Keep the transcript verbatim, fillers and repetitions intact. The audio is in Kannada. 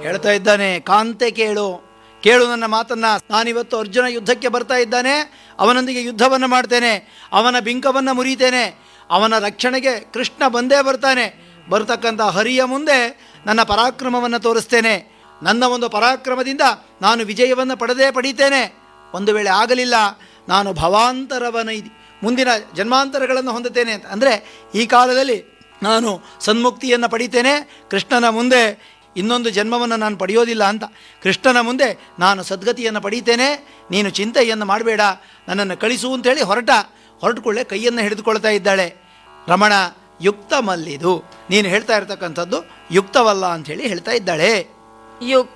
ಹೇಳ್ತಾ ಇದ್ದಾನೆ, ಕಾಂತೆ ಕೇಳು ಕೇಳು ನನ್ನ ಮಾತನ್ನು. ನಾನಿವತ್ತು ಅರ್ಜುನ ಯುದ್ಧಕ್ಕೆ ಬರ್ತಾ ಇದ್ದಾನೆ, ಅವನೊಂದಿಗೆ ಯುದ್ಧವನ್ನು ಮಾಡ್ತೇನೆ, ಅವನ ಬಿಂಕವನ್ನು ಮುರಿತೇನೆ, ಅವನ ರಕ್ಷಣೆಗೆ ಕೃಷ್ಣ ಬಂದೇ ಬರ್ತಾನೆ. ಬರ್ತಕ್ಕಂಥ ಹರಿಯ ಮುಂದೆ ನನ್ನ ಪರಾಕ್ರಮವನ್ನು ತೋರಿಸ್ತೇನೆ. ನನ್ನ ಒಂದು ಪರಾಕ್ರಮದಿಂದ ನಾನು ವಿಜಯವನ್ನು ಪಡೆದೇ ಪಡೀತೇನೆ. ಒಂದು ವೇಳೆ ಆಗಲಿಲ್ಲ, ನಾನು ಭವಾಂತರವನ ಮುಂದಿನ ಜನ್ಮಾಂತರಗಳನ್ನು ಹೊಂದುತ್ತೇನೆ ಅಂತ. ಅಂದರೆ ಈ ಕಾಲದಲ್ಲಿ ನಾನು ಸನ್ಮುಕ್ತಿಯನ್ನು ಪಡಿತೇನೆ, ಕೃಷ್ಣನ ಮುಂದೆ ಇನ್ನೊಂದು ಜನ್ಮವನ್ನು ನಾನು ಪಡೆಯೋದಿಲ್ಲ ಅಂತ. ಕೃಷ್ಣನ ಮುಂದೆ ನಾನು ಸದ್ಗತಿಯನ್ನು ಪಡೀತೇನೆ, ನೀನು ಚಿಂತೆಯನ್ನು ಮಾಡಬೇಡ, ನನ್ನನ್ನು ಕಳಿಸು ಅಂತೇಳಿ ಹೊರಟ. ಹೊರಟುಕೊಳ್ಳೆ ಕೈಯನ್ನು ಹಿಡಿದುಕೊಳ್ತಾ ಇದ್ದಾಳೆ. ರಮಣ ಯುಕ್ತ ಮಲ್ಲಿದು, ನೀನು ಹೇಳ್ತಾ ಇರ್ತಕ್ಕಂಥದ್ದು ಯುಕ್ತವಲ್ಲ ಅಂಥೇಳಿ ಹೇಳ್ತಾ ಇದ್ದಾಳೆ. ಯುಕ್ತ